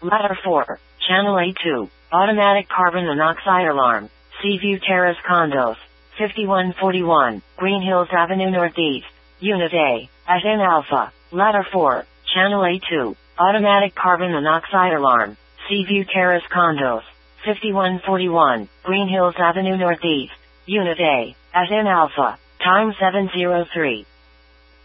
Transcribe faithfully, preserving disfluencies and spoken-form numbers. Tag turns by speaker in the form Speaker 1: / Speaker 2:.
Speaker 1: Ladder four, Channel A two, Automatic Carbon Monoxide Alarm, Seaview Terrace Condos, fifty-one forty-one, Green Hills Avenue Northeast, Unit A, at N Alpha. Ladder four, Channel A two, Automatic Carbon Monoxide Alarm, Seaview Terrace Condos, fifty-one forty-one, Green Hills Avenue Northeast, Unit A, at N Alpha. Time seven oh three.